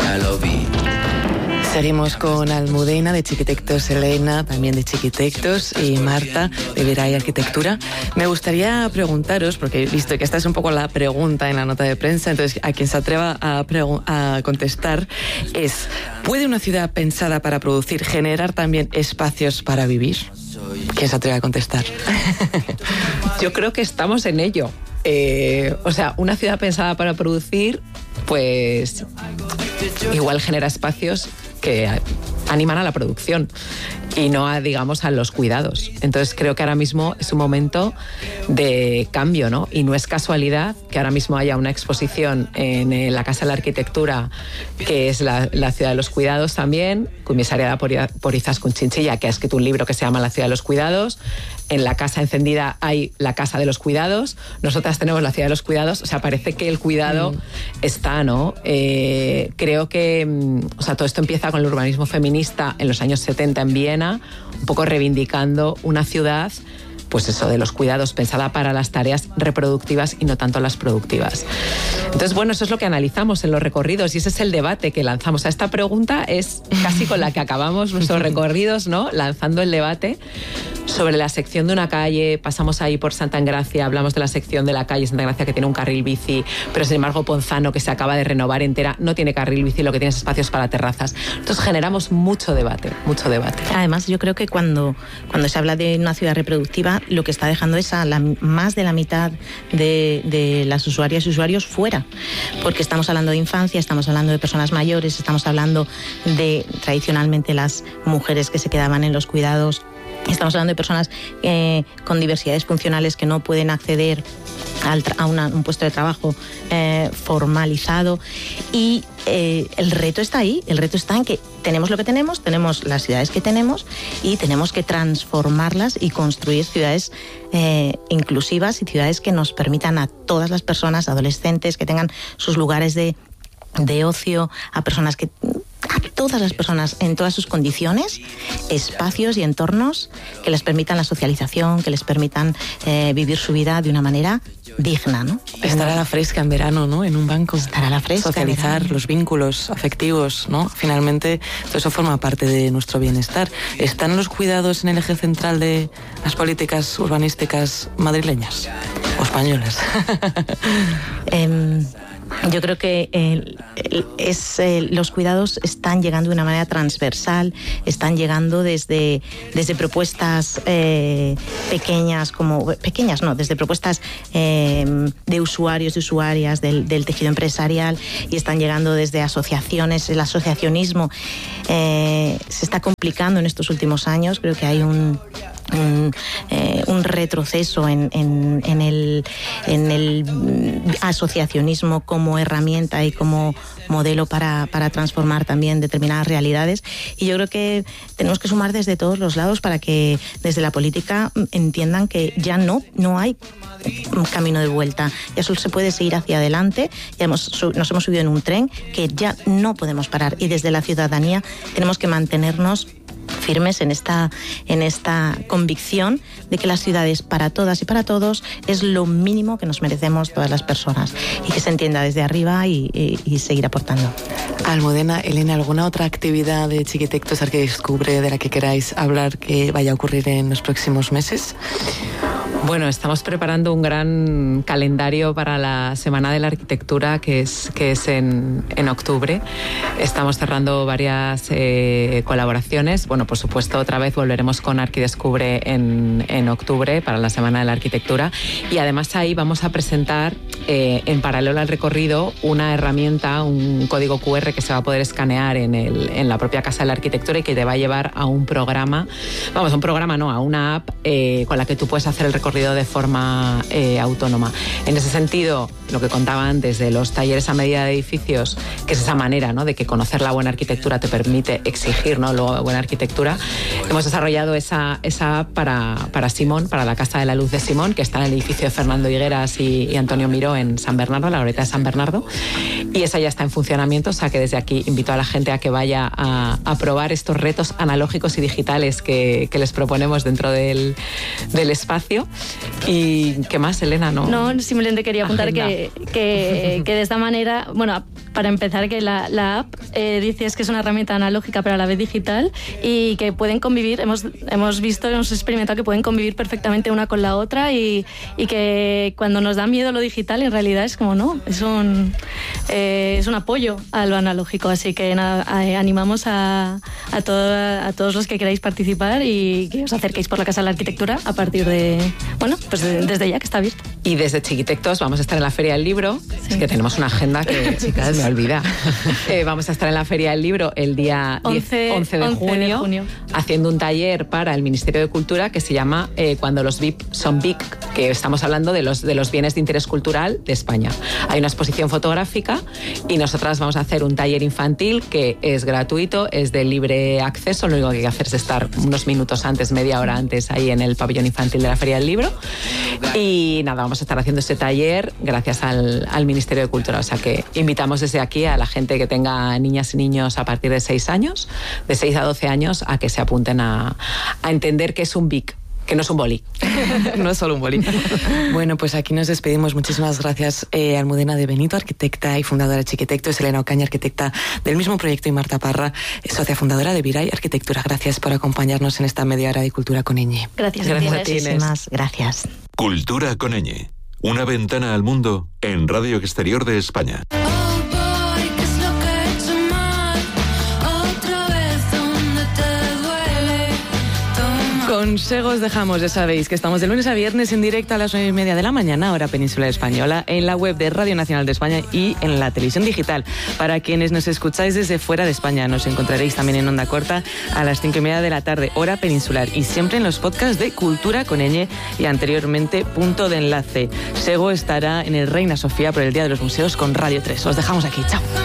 ya lo vi. Seguimos con Almudena de Chiquitectos, Elena también de Chiquitectos y Marta de Viray Arquitectura. Me gustaría preguntaros, porque he visto que esta es un poco la pregunta en la nota de prensa, entonces a quien se atreva a contestar es: ¿puede una ciudad pensada para producir generar también espacios para vivir? ¿Quién se atreve a contestar? Yo creo que estamos en ello. O sea, una ciudad pensada para producir, pues igual genera espacios que animan a la producción y no a, digamos, a los cuidados. Entonces creo que ahora mismo es un momento de cambio, ¿no? Y no es casualidad que ahora mismo haya una exposición en la Casa de la Arquitectura, que es la Ciudad de los Cuidados también, comisariada por Izaskun Chinchilla, que ha escrito un libro que se llama La Ciudad de los Cuidados. En la Casa Encendida hay la Casa de los Cuidados, nosotras tenemos la Ciudad de los Cuidados, o sea, parece que el cuidado está, ¿no? Creo que, o sea, todo esto empieza con el urbanismo feminista en los años 70 en Viena, un poco reivindicando una ciudad, pues eso, de los cuidados, pensada para las tareas reproductivas y no tanto las productivas. Entonces, bueno, eso es lo que analizamos en los recorridos y ese es el debate que lanzamos. A esta pregunta es casi con la que acabamos nuestros recorridos, ¿no? Lanzando el debate sobre la sección de una calle. Pasamos ahí por Santa Engracia, hablamos de la sección de la calle Santa Engracia que tiene un carril bici, pero sin embargo Ponzano, que se acaba de renovar entera, no tiene carril bici, lo que tiene es espacios para terrazas. Entonces generamos mucho debate, mucho debate. Además, yo creo que cuando se habla de una ciudad reproductiva, lo que está dejando es a más de la mitad de las usuarias y usuarios fuera, porque estamos hablando de infancia, estamos hablando de personas mayores, estamos hablando de tradicionalmente las mujeres que se quedaban en los cuidados. Estamos hablando de personas con diversidades funcionales que no pueden acceder a un puesto de trabajo formalizado y el reto está ahí, el reto está en que tenemos lo que tenemos las ciudades que tenemos y tenemos que transformarlas y construir ciudades inclusivas y ciudades que nos permitan a todas las personas, adolescentes, que tengan sus lugares de ocio, a todas las personas en todas sus condiciones, espacios y entornos que les permitan la socialización, que les permitan vivir su vida de una manera digna, ¿no? Estar a la fresca en verano, ¿no? En un banco. Estar a la fresca. Socializar, los vínculos afectivos, ¿no? Finalmente, todo eso forma parte de nuestro bienestar. ¿Están los cuidados en el eje central de las políticas urbanísticas madrileñas o españolas? Yo creo que los cuidados están llegando de una manera transversal, están llegando desde propuestas desde propuestas de usuarios y usuarias del tejido empresarial y están llegando desde asociaciones. El asociacionismo se está complicando en estos últimos años. Creo que hay un retroceso en el asociacionismo como herramienta y como modelo para transformar también determinadas realidades, y yo creo que tenemos que sumar desde todos los lados para que desde la política entiendan que ya no hay un camino de vuelta, ya solo se puede seguir hacia adelante. Ya nos hemos subido en un tren que ya no podemos parar, y desde la ciudadanía tenemos que mantenernos firmes en esta convicción de que las ciudades para todas y para todos es lo mínimo que nos merecemos todas las personas, y que se entienda desde arriba y seguir aportando. Almudena, Elena, ¿alguna otra actividad de Chiquitectos Arquidescubre de la que queráis hablar que vaya a ocurrir en los próximos meses? Bueno, estamos preparando un gran calendario para la Semana de la Arquitectura que es en octubre. Estamos cerrando varias colaboraciones. Bueno, por supuesto, otra vez volveremos con Arquidescubre en octubre para la Semana de la Arquitectura, y además ahí vamos a presentar en paralelo al recorrido una herramienta, un código QR que se va a poder escanear en la propia Casa de la Arquitectura y que te va a llevar a un programa, a una app con la que tú puedes hacer el recorrido de forma autónoma. En ese sentido, lo que contaba antes de los talleres a medida de edificios, que es esa manera, ¿no?, de que conocer la buena arquitectura te permite exigir, ¿no?, la buena arquitectura. Hemos desarrollado esa app para Simón, para la Casa de la Luz de Simón, que está en el edificio de Fernando Higueras y Antonio Miró en San Bernardo, la Glorieta de San Bernardo, y esa ya está en funcionamiento. O sea que desde aquí invito a la gente a que vaya a probar estos retos analógicos y digitales que les proponemos dentro del espacio. ¿Y qué más, Elena? No, simplemente quería apuntar que de esta manera, bueno, para empezar, que la app dices que es una herramienta analógica pero a la vez digital y que pueden convivir, hemos experimentado que pueden convivir perfectamente una con la otra y que cuando nos da miedo lo digital, en realidad es como no, es un apoyo a lo analógico, así que nada, animamos a todos los que queráis participar y que os acerquéis por la Casa de la Arquitectura a partir de, bueno, pues desde ya que está abierto. Y desde Chiquitectos vamos a estar en la Feria del Libro. Sí. Es que tenemos una agenda que, chicas, me olvida. Vamos a estar en la Feria del Libro el día 11 de junio haciendo un taller para el Ministerio de Cultura que se llama Cuando los VIP son big, que estamos hablando de los bienes de interés cultural de España. Hay una exposición fotográfica y nosotras vamos a hacer un taller infantil que es gratuito, es de libre acceso, lo único que hay que hacer es estar unos minutos antes, media hora antes, ahí en el pabellón infantil de la Feria del Libro. Y nada, vamos a estar haciendo este taller gracias al Ministerio de Cultura. O sea que invitamos desde aquí a la gente que tenga niñas y niños a partir de 6 años, de 6 a 12 años, a que se apunten a entender qué es un BIC. Que no es un boli. No es solo un boli. Bueno, pues aquí nos despedimos. Muchísimas gracias Almudena de Benito, arquitecta y fundadora de Chiquitectos, Elena Ocaña, arquitecta del mismo proyecto, y Marta Parra, socia fundadora de Viray Arquitectura. Gracias por acompañarnos en esta media hora de Cultura con Ñ. Gracias a ti. Gracias. Cultura con Ñ. Una ventana al mundo en Radio Exterior de España. Con Sego os dejamos, ya sabéis que estamos de lunes a viernes en directo a las 9:30 de la mañana, hora peninsular española, en la web de Radio Nacional de España y en la televisión digital. Para quienes nos escucháis desde fuera de España, nos encontraréis también en onda corta a las 5:30 de la tarde, hora peninsular, y siempre en los podcasts de Cultura con Ñ y anteriormente Punto de Enlace. Sego estará en el Reina Sofía por el Día de los Museos con Radio 3. Os dejamos aquí, chao.